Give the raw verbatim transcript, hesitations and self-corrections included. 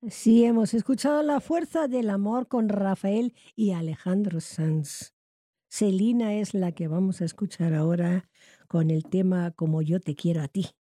Sí, hemos escuchado La fuerza del amor con Rafael y Alejandro Sanz. Celina es la que vamos a escuchar ahora con el tema Como yo te quiero a ti.